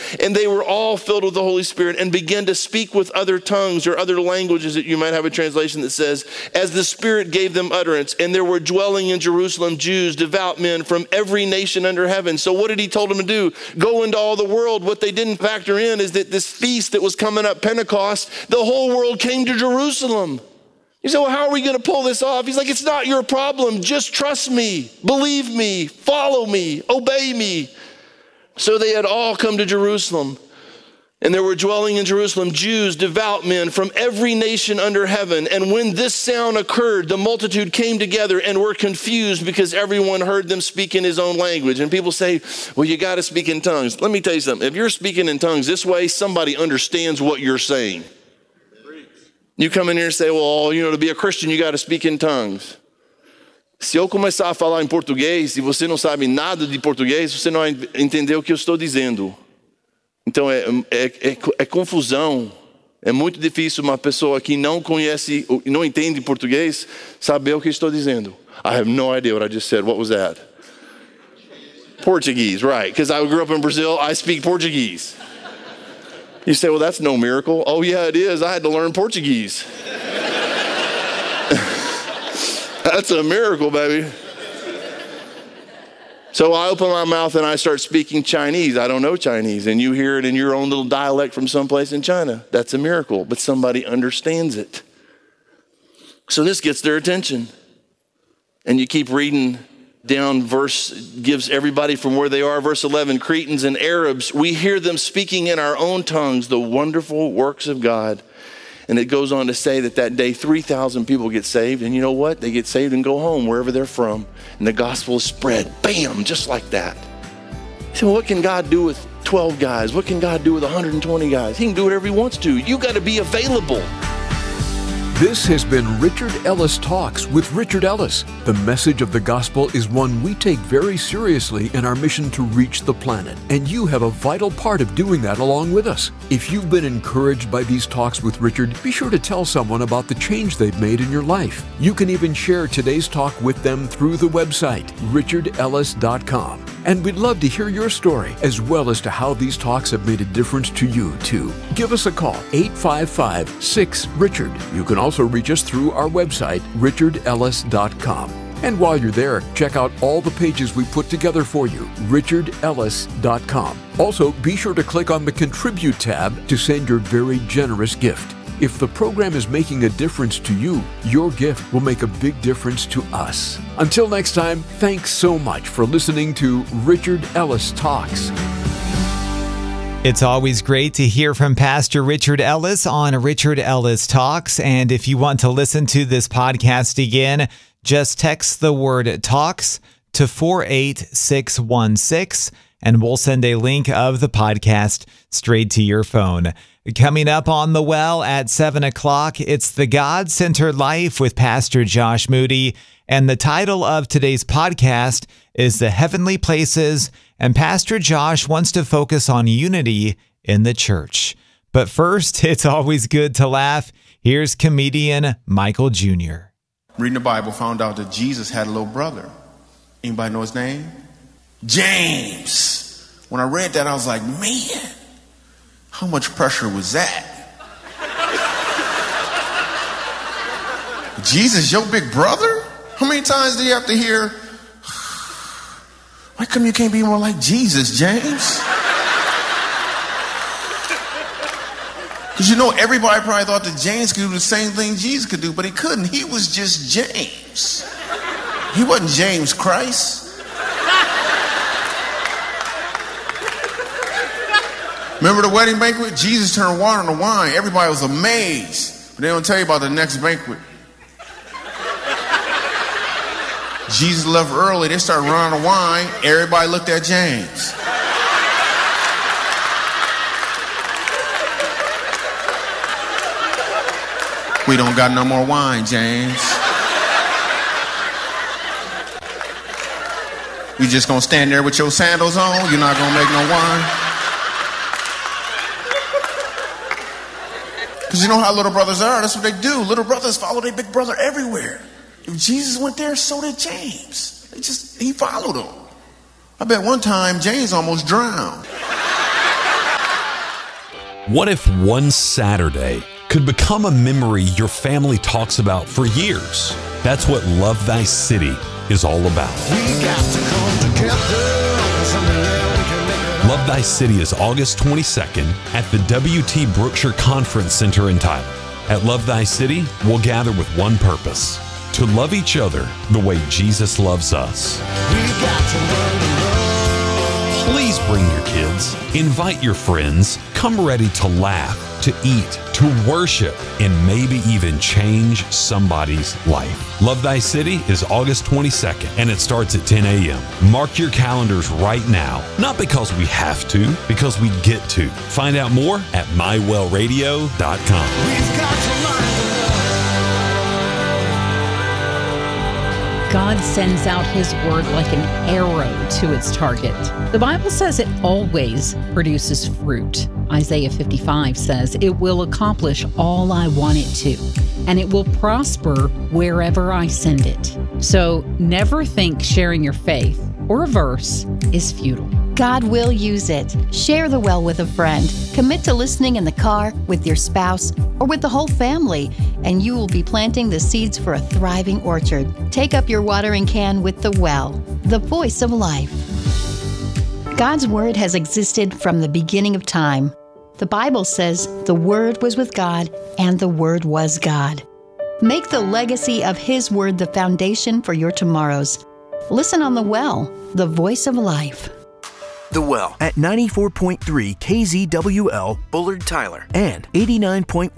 And they were all filled with the Holy Spirit and began to speak with other tongues or other languages. That you might have a translation that says, as the Spirit gave them utterance. And there were dwelling in Jerusalem Jews, devout men from every nation under heaven. So what did he told them to do? Go into all the world. What they didn't factor in is that this feast that was coming up, Pentecost, the whole world came to Jerusalem. You say, well, how are we going to pull this off? He's like, it's not your problem. Just trust me, believe me, follow me, obey me. So they had all come to Jerusalem. And there were dwelling in Jerusalem Jews, devout men from every nation under heaven. And when this sound occurred, the multitude came together and were confused because everyone heard them speak in his own language. And people say, well, you got to speak in tongues. Let me tell you something. If you're speaking in tongues this way, somebody understands what you're saying. You come in here and say, well, to be a Christian, you got to speak in tongues. Se eu começar a falar em português, e você não sabe nada de português, você não vai entender o que eu estou dizendo. Então é confusão. É muito difícil uma pessoa que não conhece, não entende português, saber o que estou dizendo. I have no idea what I just said. What was that? Portuguese, right. Because I grew up in Brazil, I speak Portuguese. You say, well, that's no miracle. Oh, yeah, it is. I had to learn Portuguese. That's a miracle, baby. So I open my mouth and I start speaking Chinese. I don't know Chinese. And you hear it in your own little dialect from someplace in China. That's a miracle, but somebody understands it. So this gets their attention. And you keep reading down, verse gives everybody from where they are. Verse 11, Cretans and Arabs, we hear them speaking in our own tongues the wonderful works of God. And it goes on to say that day 3,000 people get saved. And you know what? They get saved and go home wherever they're from. And the gospel is spread. Bam, just like that. So what can God do with 12 guys? What can God do with 120 guys? He can do whatever he wants to. You got to be available. This has been Richard Ellis Talks with Richard Ellis. The message of the gospel is one we take very seriously in our mission to reach the planet, and you have a vital part of doing that along with us. If you've been encouraged by these talks with Richard, be sure to tell someone about the change they've made in your life. You can even share today's talk with them through the website, richardellis.com. And we'd love to hear your story, as well as to how these talks have made a difference to you, too. Give us a call, 855-6-RICHARD. You can also reach us through our website, richardellis.com. And while you're there, check out all the pages we put together for you, richardellis.com. Also, be sure to click on the Contribute tab to send your very generous gift. If the program is making a difference to you, your gift will make a big difference to us. Until next time, thanks so much for listening to Richard Ellis Talks. It's always great to hear from Pastor Richard Ellis on Richard Ellis Talks. And if you want to listen to this podcast again, just text the word TALKS to 48616, and we'll send a link of the podcast straight to your phone. Coming up on The Well at 7 o'clock, it's The God-Centered Life with Pastor Josh Moody. And the title of today's podcast is The Heavenly Places, and Pastor Josh wants to focus on unity in the church. But first, it's always good to laugh. Here's comedian Michael Jr. Reading the Bible, found out that Jesus had a little brother. Anybody know his name? James. When I read that, I was like, man, how much pressure was that? Jesus, your big brother? How many times do you have to hear, why come you can't be more like Jesus, James? Because everybody probably thought that James could do the same thing Jesus could do, but he couldn't. He was just James. He wasn't James Christ. Remember the wedding banquet? Jesus turned water into wine. Everybody was amazed. But they don't tell you about the next banquet. Jesus left early. They started running out of wine. Everybody looked at James. We don't got no more wine, James. You just gonna stand there with your sandals on? You're not gonna make no wine? Because you know how little brothers are. That's what they do. Little brothers follow their big brother everywhere. If Jesus went there, so did James. He followed him. I bet one time James almost drowned. What if one Saturday could become a memory your family talks about for years? That's what Love Thy City is all about. We got to come together. Love Thy City is August 22nd at the W.T. Brookshire Conference Center in Tyler. At Love Thy City, we'll gather with one purpose: to love each other the way Jesus loves us. We got to learn to love. Please bring your kids, invite your friends, come ready to laugh, to eat, to worship, and maybe even change somebody's life. Love Thy City is August 22nd, and it starts at 10 a.m. Mark your calendars right now, not because we have to, because we get to. Find out more at mywellradio.com. We've got to learn to love. God sends out His word like an arrow to its target. The Bible says it always produces fruit. Isaiah 55 says it will accomplish all I want it to, and it will prosper wherever I send it. So never think sharing your faith or a verse is futile. God will use it. Share the well with a friend. Commit to listening in the car, with your spouse, or with the whole family, and you will be planting the seeds for a thriving orchard. Take up your watering can with the well, the voice of life. God's Word has existed from the beginning of time. The Bible says the Word was with God, and the Word was God. Make the legacy of His Word the foundation for your tomorrows. Listen on the well, the voice of life. The Well at 94.3 KZWL Bullard Tyler and 89.1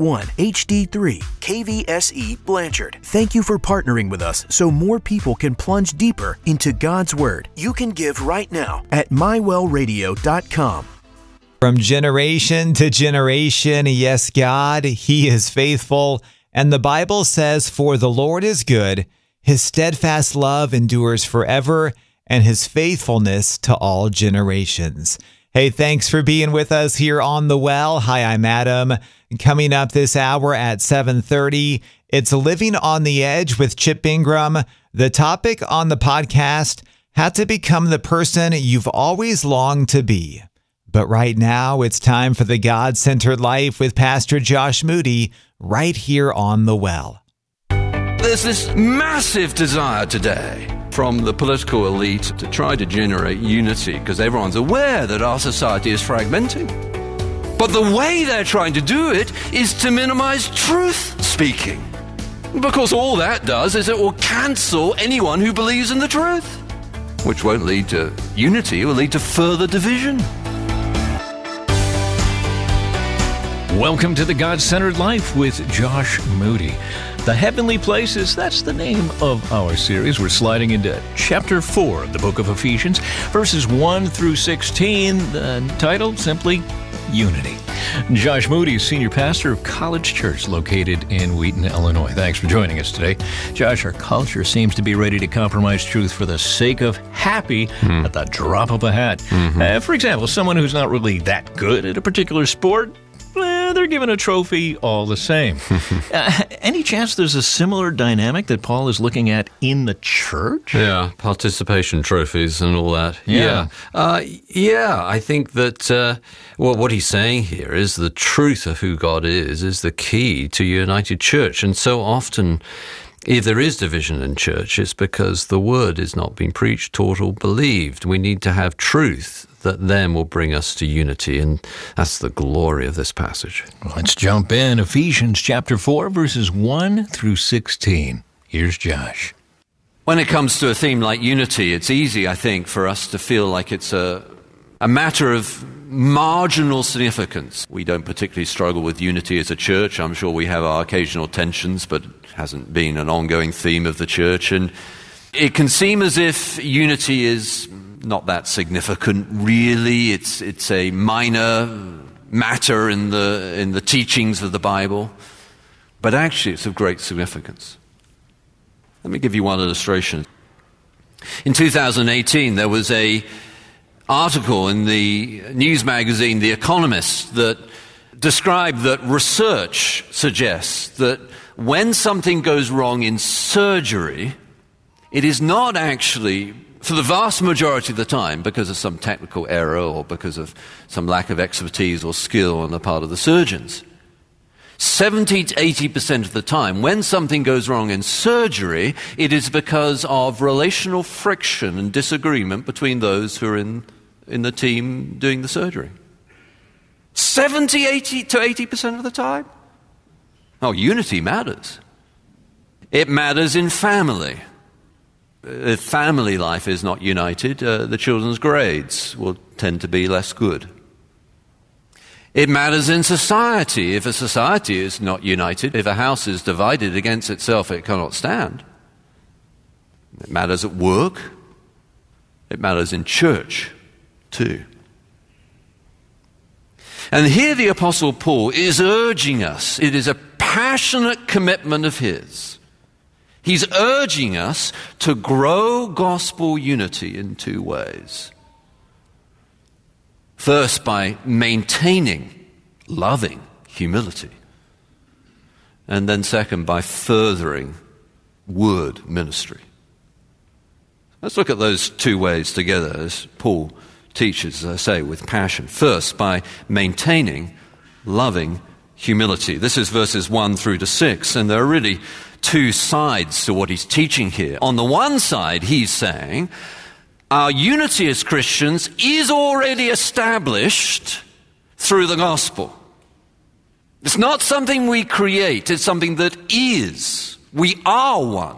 HD3 KVSE Blanchard. Thank you for partnering with us so more people can plunge deeper into God's Word. You can give right now at mywellradio.com. From generation to generation, yes, God, He is faithful. And the Bible says, "For the Lord is good, His steadfast love endures forever, and His faithfulness to all generations." Hey, thanks for being with us here on The Well. Hi, I'm Adam. Coming up this hour at 7:30, it's Living on the Edge with Chip Ingram. The topic on the podcast: how to become the person you've always longed to be. But right now, it's time for the God-Centered Life with Pastor Josh Moody, right here on The Well. There's this massive desire today from the political elite to try to generate unity because everyone's aware that our society is fragmenting. But the way they're trying to do it is to minimize truth speaking. Because all that does is it will cancel anyone who believes in the truth, which won't lead to unity, it will lead to further division. Welcome to the God-Centered Life with Josh Moody. The Heavenly Places, that's the name of our series. We're sliding into chapter 4 of the book of Ephesians, verses 1 through 16, titled simply Unity. Josh Moody is senior pastor of College Church located in Wheaton, Illinois. Thanks for joining us today. Josh, our culture seems to be ready to compromise truth for the sake of happy at the drop of a hat. For example, someone who's not really that good at a particular sport, they're given a trophy all the same. Any chance there's a similar dynamic that Paul is looking at in the church? Yeah, participation trophies and all that. Yeah, I think that what he's saying here is the truth of who God is the key to united church. And so often, if there is division in church, it's because the word is not being preached, taught, or believed. We need to have truth that then will bring us to unity, and that's the glory of this passage. Let's jump in. Ephesians chapter 4, verses 1 through 16. Here's Josh. When it comes to a theme like unity, it's easy, I think, for us to feel like it's a matter of marginal significance. We don't particularly struggle with unity as a church. I'm sure we have our occasional tensions, but it hasn't been an ongoing theme of the church. And it can seem as if unity is not that significant, really. It's a minor matter in the teachings of the Bible, but actually it's of great significance. Let me give you one illustration. In 2018, there was an article in the news magazine The Economist that described that research suggests that when something goes wrong in surgery, it is not actually for the vast majority of the time, because of some technical error or because of some lack of expertise or skill on the part of the surgeons. 70 to 80% of the time, when something goes wrong in surgery, it is because of relational friction and disagreement between those who are in the team doing the surgery. 70, 80 to 80% of the time. Oh, unity matters. It matters in family. If family life is not united, the children's grades will tend to be less good. It matters in society. If a society is not united, if a house is divided against itself, it cannot stand. It matters at work. It matters in church, too. And here the Apostle Paul is urging us. It is a passionate commitment of his. He's urging us to grow gospel unity in two ways. First, by maintaining loving humility. And then second, by furthering word ministry. Let's look at those two ways together as Paul teaches, as I say, with passion. First, by maintaining loving humility. This is verses 1 through to 6, and there are really two sides to what he's teaching here. On the one side, he's saying, our unity as Christians is already established through the gospel. It's not something we create, it's something that is. We are one.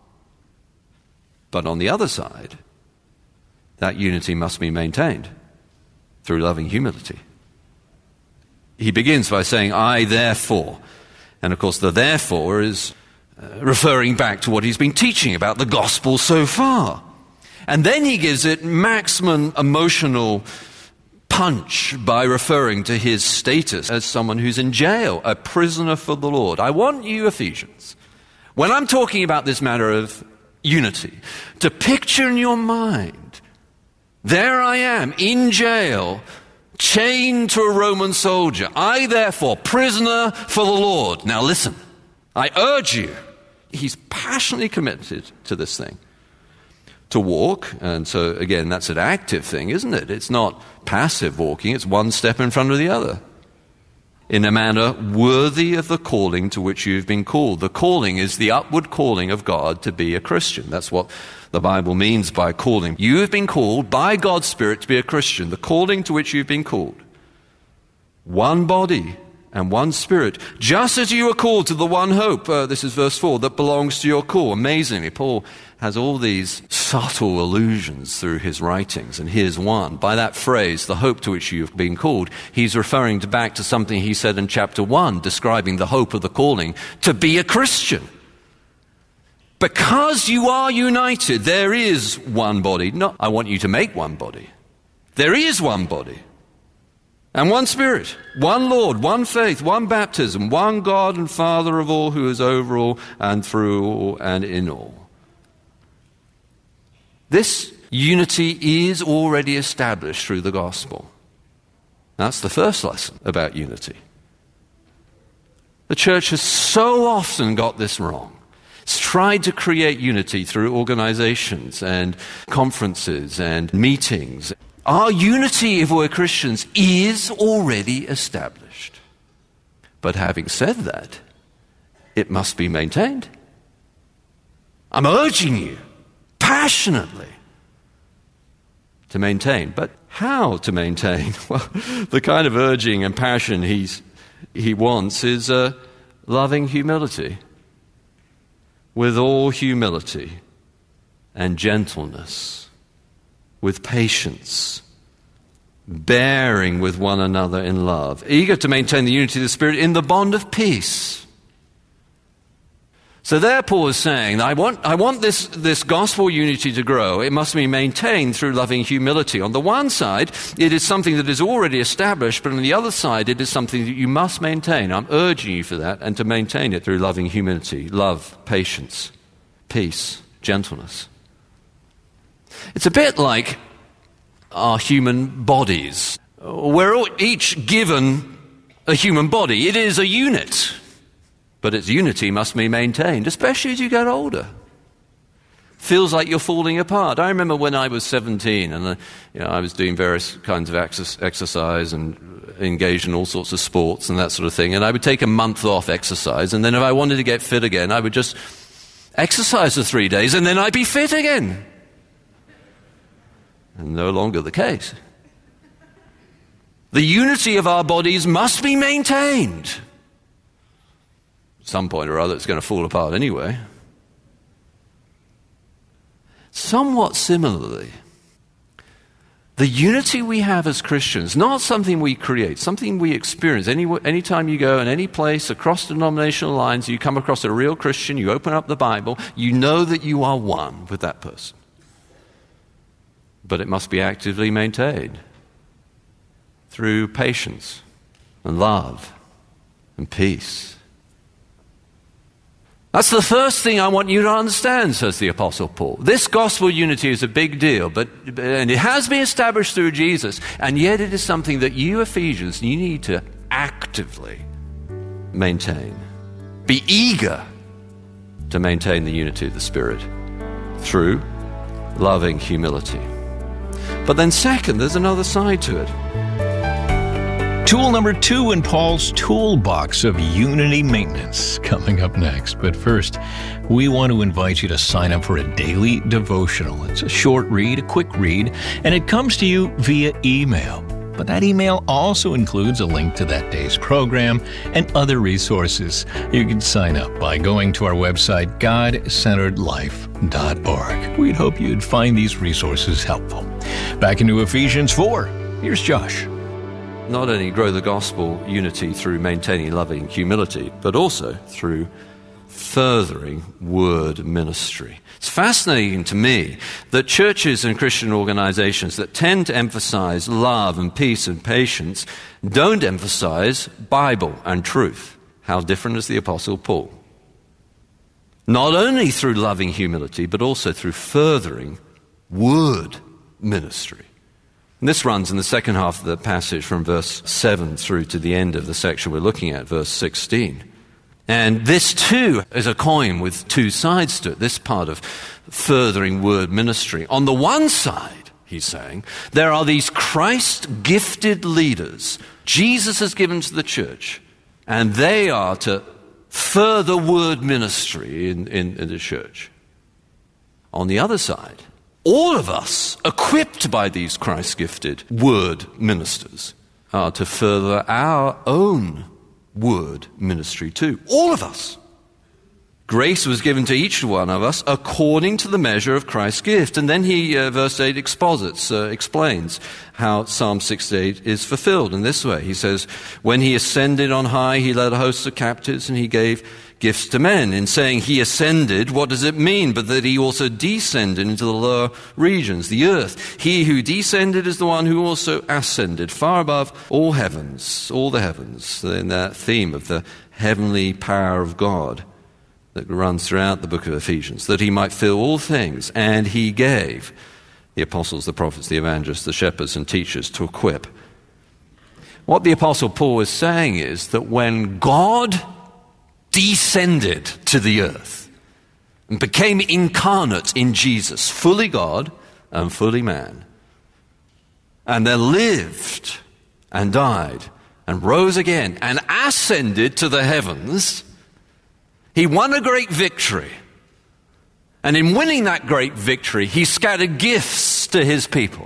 But on the other side, that unity must be maintained through loving humility. He begins by saying, I therefore. And of course, the therefore is referring back to what he's been teaching about the gospel so far. And then he gives it maximum emotional punch by referring to his status as someone who's in jail, a prisoner for the Lord. I want you, Ephesians, when I'm talking about this matter of unity, to picture in your mind, there I am in jail, chained to a Roman soldier. I therefore, prisoner for the Lord. Now listen, I urge you, he's passionately committed to this thing. To walk, and so again, that's an active thing, isn't it? It's not passive walking, it's one step in front of the other. In a manner worthy of the calling to which you've been called. The calling is the upward calling of God to be a Christian. That's what the Bible means by calling. You have been called by God's Spirit to be a Christian, the calling to which you've been called. One body and one Spirit, just as you were called to the one hope, this is verse 4, that belongs to your call. Amazingly, Paul has all these subtle allusions through his writings, and here's one. By that phrase, the hope to which you've been called, he's referring back to something he said in chapter 1, describing the hope of the calling, to be a Christian. Because you are united, there is one body. Not, I want you to make one body. There is one body. And one Spirit, one Lord, one faith, one baptism, one God and Father of all, who is over all and through all and in all. This unity is already established through the gospel. That's the first lesson about unity. The church has so often got this wrong. It's tried to create unity through organizations and conferences and meetings. Our unity, if we're Christians, is already established. But having said that, it must be maintained. I'm urging you passionately to maintain. But how to maintain? Well, the kind of urging and passion he wants is loving humility. With all humility and gentleness, with patience, bearing with one another in love, eager to maintain the unity of the Spirit in the bond of peace. So there Paul is saying, I want this gospel unity to grow. It must be maintained through loving humility. On the one side, it is something that is already established, but on the other side, it is something that you must maintain. I'm urging you for that, and to maintain it through loving humility, love, patience, peace, gentleness. It's a bit like our human bodies. We're each given a human body. It is a unit. But its unity must be maintained, especially as you get older. feels like you're falling apart. I remember when I was 17 and I was doing various kinds of exercise and engaged in all sorts of sports and that sort of thing. And I would take a month off exercise, and then if I wanted to get fit again, I would just exercise for 3 days, and then I'd be fit again. And no longer the case. The unity of our bodies must be maintained. At some point or other, it's going to fall apart anyway. Somewhat similarly, the unity we have as Christians, not something we create, something we experience. Anytime you go in any place across denominational lines, you come across a real Christian, you open up the Bible, you know that you are one with that person. But it must be actively maintained through patience and love and peace. That's the first thing I want you to understand, says the Apostle Paul. This gospel unity is a big deal, and it has been established through Jesus, and yet it is something that you Ephesians, you need to actively maintain. Be eager to maintain the unity of the Spirit through loving humility. But then second, there's another side to it. Tool number 2 in Paul's toolbox of unity maintenance coming up next. But first, we want to invite you to sign up for a daily devotional. It's a short read, a quick read, and it comes to you via email. But that email also includes a link to that day's program and other resources. You can sign up by going to our website, godcenteredlife.org. We'd hope you'd find these resources helpful. Back into Ephesians 4. Here's Josh. Not only grow the gospel unity through maintaining loving humility, but also through furthering word ministry. It's fascinating to me that churches and Christian organizations that tend to emphasize love and peace and patience don't emphasize Bible and truth. How different is the Apostle Paul? Not only through loving humility, but also through furthering word ministry. And this runs in the second half of the passage from verse 7 through to the end of the section we're looking at, verse 16. And this too is a coin with two sides to it, this part of furthering word ministry. On the one side, he's saying, there are these Christ-gifted leaders Jesus has given to the church, and they are to further word ministry in the church. On the other side, all of us, equipped by these Christ-gifted word ministers, are to further our own word ministry too. All of us. Grace was given to each one of us according to the measure of Christ's gift. And then he, verse 8, explains how Psalm 68 is fulfilled in this way. He says, when he ascended on high, he led hosts of captives and he gave gifts to men. In saying he ascended, what does it mean? But that he also descended into the lower regions, the earth. He who descended is the one who also ascended far above all the heavens, in that theme of the heavenly power of God that runs throughout the book of Ephesians, that he might fill all things. And he gave the apostles, the prophets, the evangelists, the shepherds and teachers to equip. What the Apostle Paul is saying is that when God descended to the earth and became incarnate in Jesus, fully God and fully man, and then lived and died and rose again and ascended to the heavens, he won a great victory. And in winning that great victory, he scattered gifts to his people.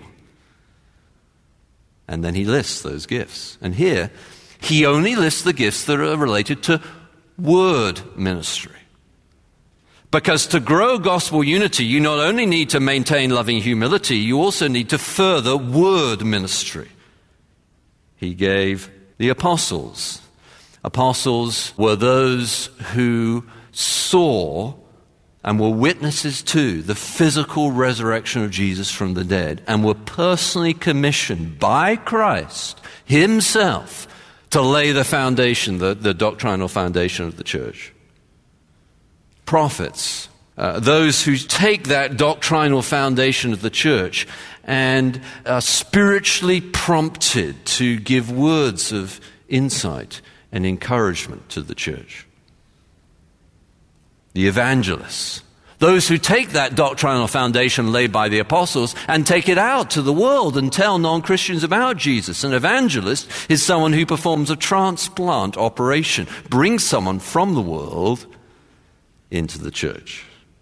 And then he lists those gifts. And here, he only lists the gifts that are related to word ministry. Because to grow gospel unity, you not only need to maintain loving humility, you also need to further word ministry. He gave the apostles. Apostles were those who saw and were witnesses to the physical resurrection of Jesus from the dead and were personally commissioned by Christ himself to lay the foundation, the doctrinal foundation of the church. Prophets, those who take that doctrinal foundation of the church and are spiritually prompted to give words of insight and encouragement to the church. The evangelists, Those who take that doctrinal foundation laid by the apostles and take it out to the world and tell non-Christians about Jesus. An evangelist is someone who performs a transplant operation, brings someone from the world into the church.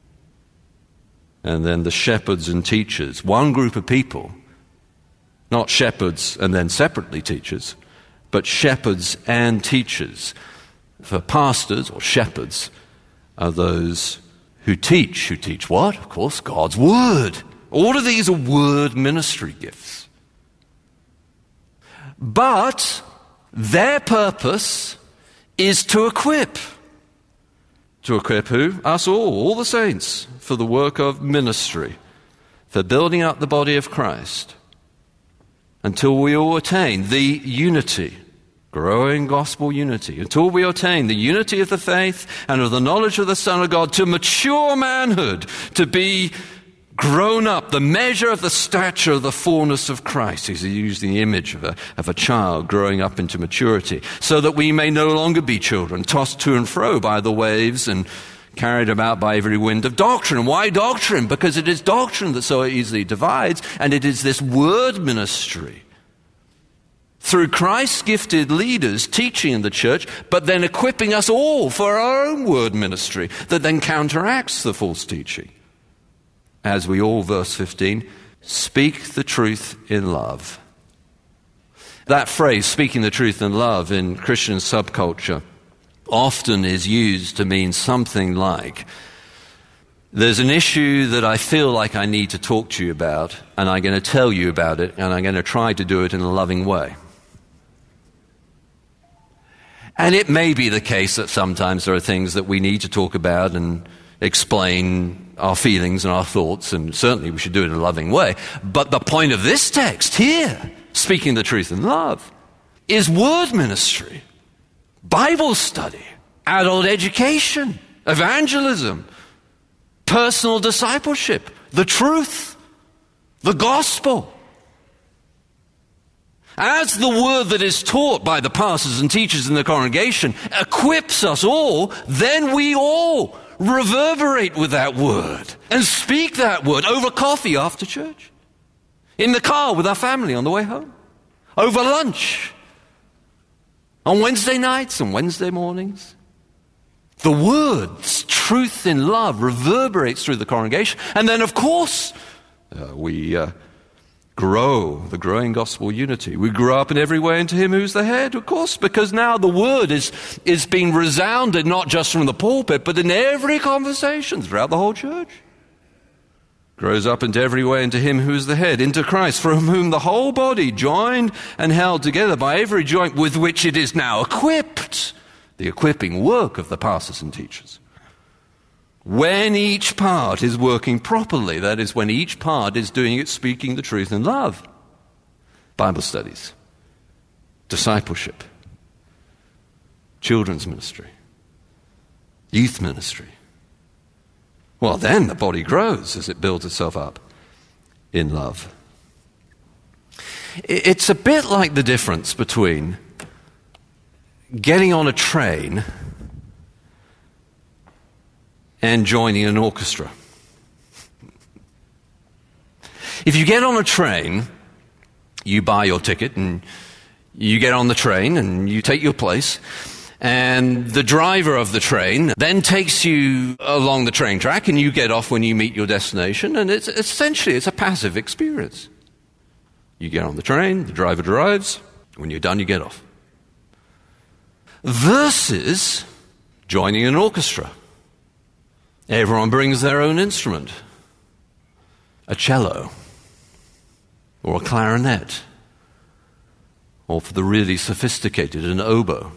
And then the shepherds and teachers, one group of people, not shepherds and then separately teachers, but shepherds and teachers. For pastors or shepherds are those who teach. Who teach what? Of course, God's Word. All of these are word ministry gifts. But their purpose is to equip. To equip who? Us all the saints, for the work of ministry, for building up the body of Christ, until we all attain the unity, growing gospel unity, until we attain the unity of the faith and of the knowledge of the Son of God, to mature manhood, to be grown up, the measure of the stature of the fullness of Christ. He's using the image of a child growing up into maturity, so that we may no longer be children, tossed to and fro by the waves and carried about by every wind of doctrine. Why doctrine? Because it is doctrine that so easily divides, and it is this word ministry through Christ's gifted leaders teaching in the church, but then equipping us all for our own word ministry that then counteracts the false teaching. As we all, verse 15, speak the truth in love. That phrase, speaking the truth in love, in Christian subculture, often is used to mean something like, there's an issue that I feel like I need to talk to you about, and I'm going to tell you about it, and I'm going to try to do it in a loving way. And it may be the case that sometimes there are things that we need to talk about and explain our feelings and our thoughts, and certainly we should do it in a loving way. But the point of this text here, speaking the truth in love, is word ministry, Bible study, adult education, evangelism, personal discipleship, the truth, the gospel. As the word that is taught by the pastors and teachers in the congregation equips us all, then we all reverberate with that word and speak that word over coffee after church, in the car with our family on the way home, over lunch, on Wednesday nights and Wednesday mornings. The word's truth in love reverberates through the congregation, and then of course we grow, the growing gospel unity. We grow up in every way into him who's the head, of course, because now the word is being resounded not just from the pulpit, but in every conversation throughout the whole church. Grows up into every way into him who's the head, into Christ, from whom the whole body, joined and held together by every joint with which it is now equipped, the equipping work of the pastors and teachers. When each part is working properly, that is, when each part is doing it, speaking the truth in love. Bible studies, discipleship, children's ministry, youth ministry. Well, then the body grows as it builds itself up in love. It's a bit like the difference between getting on a train and joining an orchestra. If you get on a train, you buy your ticket and you get on the train and you take your place, and the driver of the train then takes you along the train track and you get off when you meet your destination, and it's essentially a passive experience. You get on the train, the driver drives, when you're done you get off. Versus joining an orchestra. Everyone brings their own instrument, a cello, or a clarinet, or for the really sophisticated, an oboe,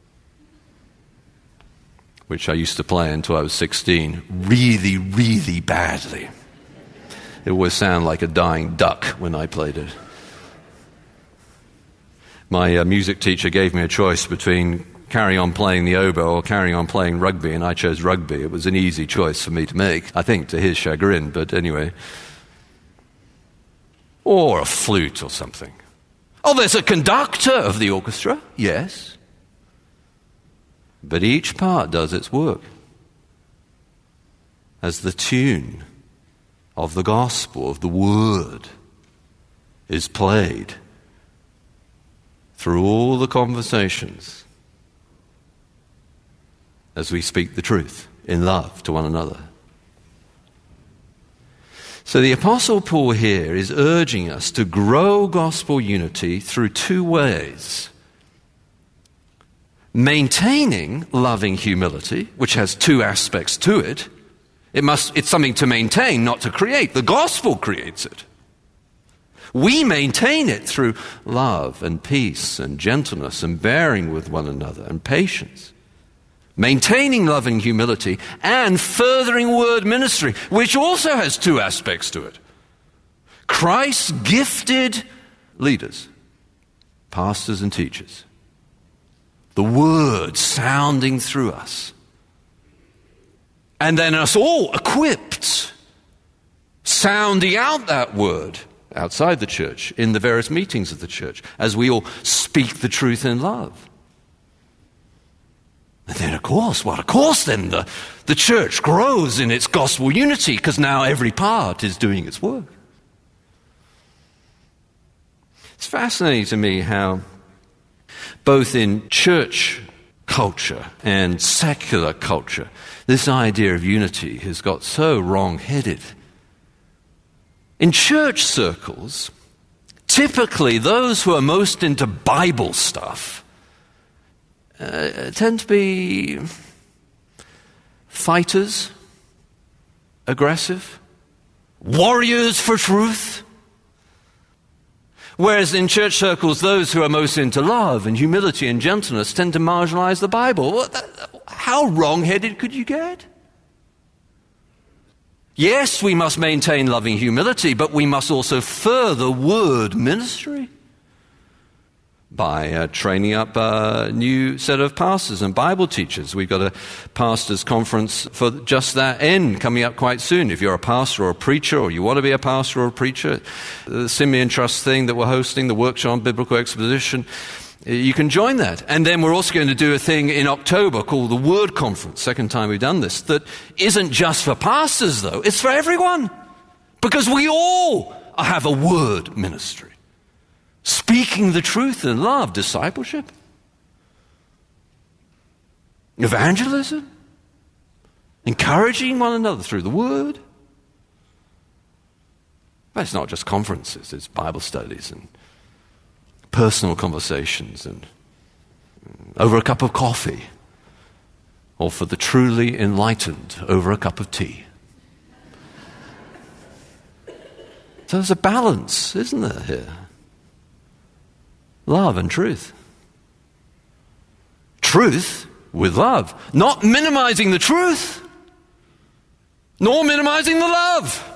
which I used to play until I was 16, really, really badly. It always sounded like a dying duck when I played it. My music teacher gave me a choice between carrying on playing the oboe or carrying on playing rugby, and I chose rugby. It was an easy choice for me to make, I think to his chagrin, but anyway. Or a flute or something. Oh, there's a conductor of the orchestra, yes. But each part does its work. as the tune of the gospel, of the word, is played through all the conversations as we speak the truth in love to one another. So the Apostle Paul here is urging us to grow gospel unity through two ways. Maintaining loving humility, which has two aspects to it. It's something to maintain, not to create. The gospel creates it. We maintain it through love and peace and gentleness and bearing with one another and patience. Maintaining love and humility and furthering word ministry, which also has two aspects to it. Christ's gifted leaders, pastors and teachers. The word sounding through us. And then us all equipped, sounding out that word outside the church, in the various meetings of the church, as we all speak the truth in love. And then, of course, then the church grows in its gospel unity, because now every part is doing its work. It's fascinating to me how both in church culture and secular culture, this idea of unity has got so wrong-headed. In church circles, typically those who are most into Bible stuff tend to be fighters, aggressive, warriors for truth. Whereas in church circles, those who are most into love and humility and gentleness tend to marginalize the Bible. How wrong-headed could you get? Yes, we must maintain loving humility, but we must also further word ministry by training up a new set of pastors and Bible teachers. We've got a pastors' conference for just that end coming up quite soon. If you're a pastor or a preacher, or you want to be a pastor or a preacher, the Simeon Trust thing that we're hosting, the workshop on biblical exposition, you can join that. And then we're also going to do a thing in October called the Word Conference, second time we've done this, that isn't just for pastors, though. It's for everyone. Because we all have a word ministry. Speaking the truth in love, discipleship, evangelism, encouraging one another through the word. But it's not just conferences, it's Bible studies and personal conversations and over a cup of coffee, or for the truly enlightened, over a cup of tea. So there's a balance, isn't there, here? Love and truth. Truth with love. Not minimizing the truth, nor minimizing the love.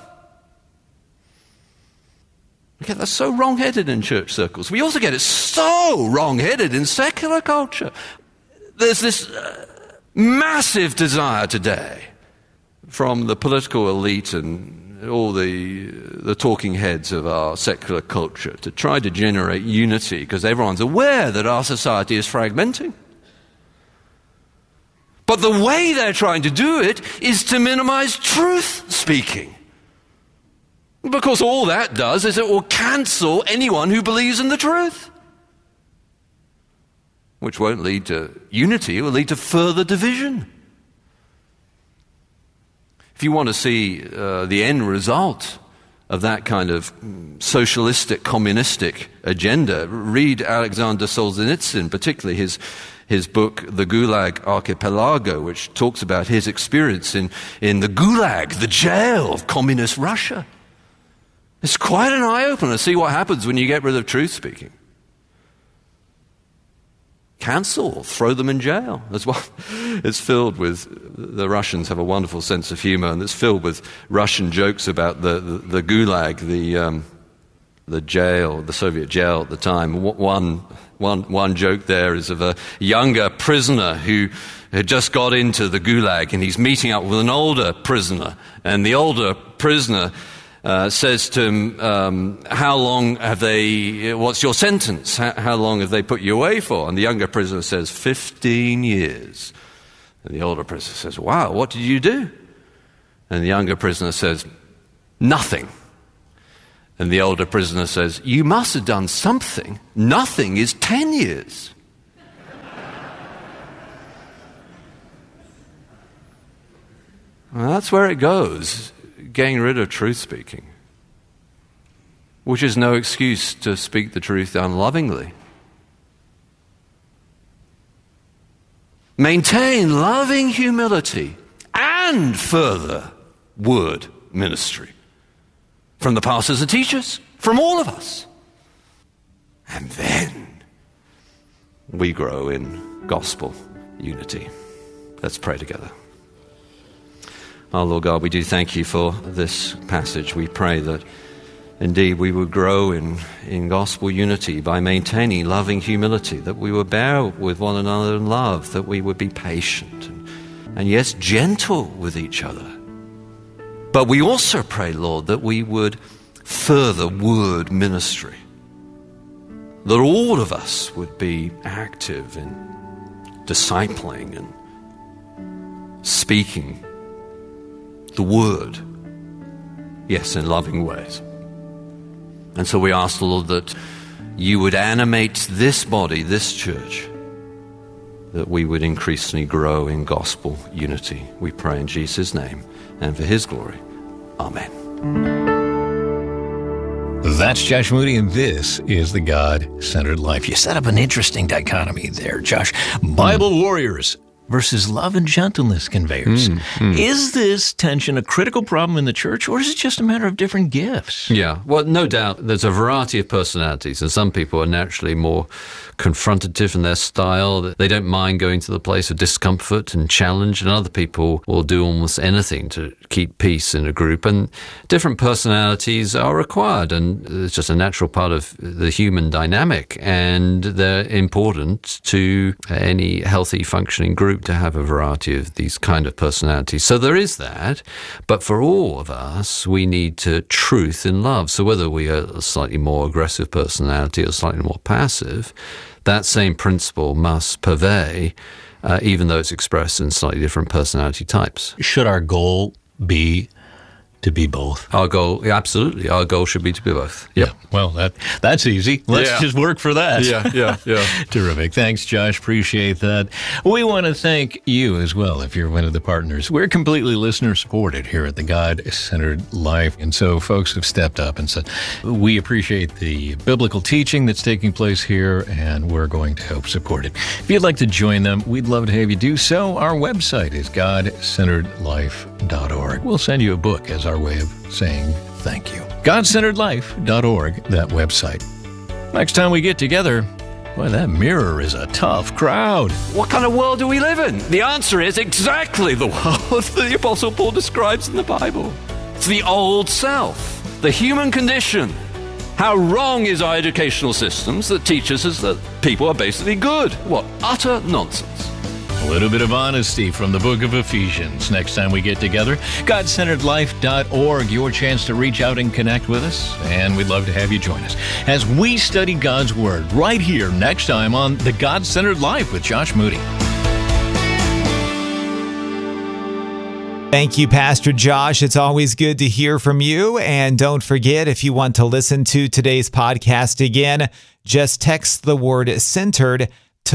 We get that so wrong-headed in church circles. We also get it so wrong-headed in secular culture. There's this massive desire today from the political elite and all the talking heads of our secular culture to try to generate unity, because everyone's aware that our society is fragmenting. But the way they're trying to do it is to minimize truth speaking. Because all that does is it will cancel anyone who believes in the truth. Which won't lead to unity, it will lead to further division. If you want to see the end result of that kind of socialistic, communistic agenda, read Alexander Solzhenitsyn, particularly his book, The Gulag Archipelago, which talks about his experience in the Gulag, the jail of communist Russia. It's quite an eye-opener to see what happens when you get rid of truth speaking. Cancel or throw them in jail as well. It's filled with, the Russians have a wonderful sense of humor, and it's filled with Russian jokes about the Gulag, the jail, the Soviet jail at the time. One joke there is of a younger prisoner who had just got into the Gulag, and he's meeting up with an older prisoner, and the older prisoner says to him, how long have they, what's your sentence? How long have they put you away for? And the younger prisoner says, 15 years. And the older prisoner says, wow, what did you do? And the younger prisoner says, nothing. And the older prisoner says, you must have done something. Nothing is 10 years. Well, that's where it goes, getting rid of truth speaking, which is no excuse to speak the truth unlovingly. Maintain loving humility and further word ministry from the pastors and teachers, from all of us. And then we grow in gospel unity. Let's pray together. Our Lord God, we do thank you for this passage. We pray that indeed we would grow in gospel unity by maintaining loving humility, that we would bear with one another in love, that we would be patient and yes, gentle with each other. But we also pray, Lord, that we would further word ministry, that all of us would be active in discipling and speaking the word, yes, in loving ways. And so we ask, Lord, that you would animate this body, this church, that we would increasingly grow in gospel unity. We pray in Jesus' name and for his glory. Amen. That's Josh Moody, and this is The God-Centered Life. You set up an interesting dichotomy there, Josh. Bible warriors versus love and gentleness conveyors. Is this tension a critical problem in the church, or is it just a matter of different gifts? Yeah, well, no doubt there's a variety of personalities, and some people are naturally more confrontative in their style. They don't mind going to the place of discomfort and challenge, and other people will do almost anything to keep peace in a group. And different personalities are required, and it's just a natural part of the human dynamic, and they're important to any healthy functioning group to have a variety of these kind of personalities. So there is that, but for all of us, we need to truth in love. So whether we are a slightly more aggressive personality or slightly more passive, that same principle must purvey, even though it's expressed in slightly different personality types. Should our goal be to be both? Our goal, yeah, absolutely. Our goal should be to be both. Yep. Yeah. Well, that's easy. Let's just work for that. Yeah. Terrific. Thanks, Josh. Appreciate that. We want to thank you as well if you're one of the partners. We're completely listener-supported here at The God-Centered Life. And so folks have stepped up and said, we appreciate the biblical teaching that's taking place here, and we're going to help support it. If you'd like to join them, we'd love to have you do so. Our website is godcenteredlife.org. We'll send you a book as our way of saying thank you. godcenteredlife.org, that website. Next time we get together, boy, that mirror is a tough crowd. What kind of world do we live in? The answer is exactly the world that the Apostle Paul describes in the Bible. It's the old self, the human condition. How wrong is our educational systems that teaches us that people are basically good? What utter nonsense. A little bit of honesty from the book of Ephesians. Next time we get together, godcenteredlife.org, your chance to reach out and connect with us, and we'd love to have you join us as we study God's Word right here next time on The God-Centered Life with Josh Moody. Thank you, Pastor Josh. It's always good to hear from you. And don't forget, if you want to listen to today's podcast again, just text the word centered to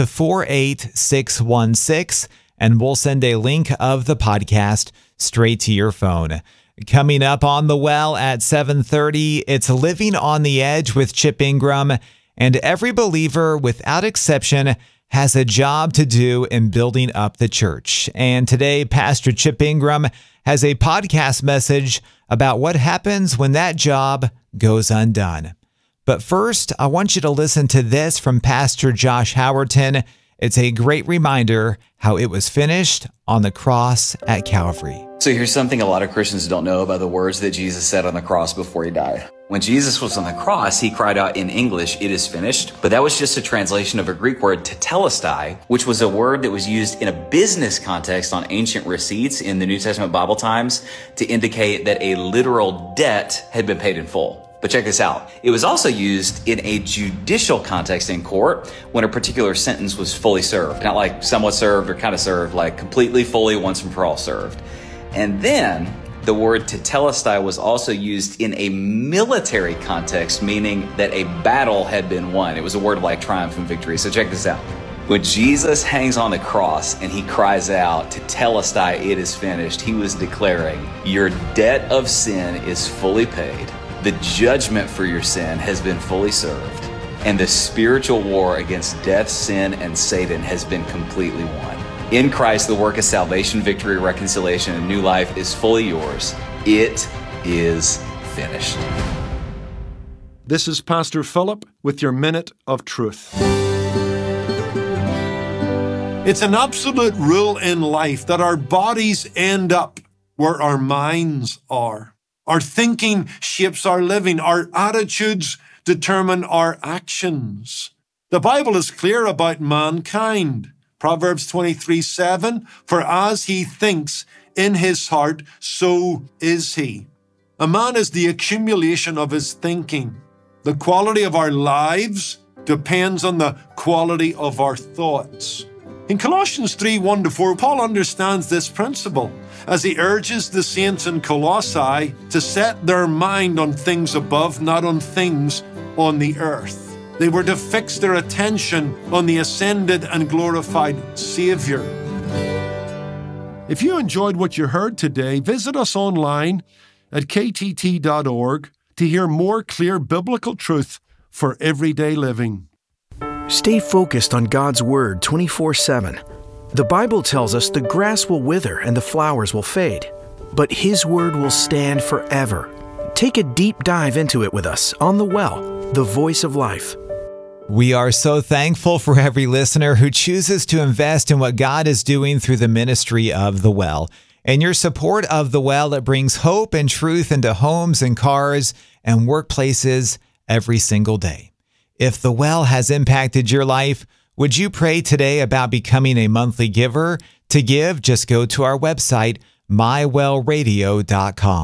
48616, and we'll send a link of the podcast straight to your phone. Coming up on The Well at 7:30, it's Living on the Edge with Chip Ingram, and every believer, without exception, has a job to do in building up the church. And today, Pastor Chip Ingram has a podcast message about what happens when that job goes undone. But first, I want you to listen to this from Pastor Josh Howerton. It's a great reminder how it was finished on the cross at Calvary. So here's something a lot of Christians don't know about the words that Jesus said on the cross before he died. When Jesus was on the cross, he cried out in English, "It is finished." But that was just a translation of a Greek word, tetelestai, which was a word that was used in a business context on ancient receipts in the New Testament Bible times to indicate that a literal debt had been paid in full. But check this out. It was also used in a judicial context in court when a particular sentence was fully served. Not like somewhat served or kind of served, like completely, fully, once and for all served. And then The word tetelestai was also used in a military context, meaning that a battle had been won. It was a word of like triumph and victory. So check this out. When Jesus hangs on the cross and he cries out, tetelestai, it is finished, he was declaring, your debt of sin is fully paid. The judgment for your sin has been fully served. And the spiritual war against death, sin, and Satan has been completely won. In Christ, the work of salvation, victory, reconciliation, and new life is fully yours. It is finished. This is Pastor Philip with your Minute of Truth. It's an absolute rule in life that our bodies end up where our minds are. Our thinking shapes our living. Our attitudes determine our actions. The Bible is clear about mankind. Proverbs 23:7, for as he thinks in his heart, so is he. A man is the accumulation of his thinking. The quality of our lives depends on the quality of our thoughts. In Colossians 3:1-4, Paul understands this principle as he urges the saints in Colossae to set their mind on things above, not on things on the earth. They were to fix their attention on the ascended and glorified Savior. If you enjoyed what you heard today, visit us online at ktt.org to hear more clear biblical truth for everyday living. Stay focused on God's Word 24/7. The Bible tells us the grass will wither and the flowers will fade, but His Word will stand forever. Take a deep dive into it with us on The Well, the Voice of Life. We are so thankful for every listener who chooses to invest in what God is doing through the ministry of The Well. And your support of The Well, it brings hope and truth into homes and cars and workplaces every single day. If The Well has impacted your life, would you pray today about becoming a monthly giver? To give, just go to our website, mywellradio.com.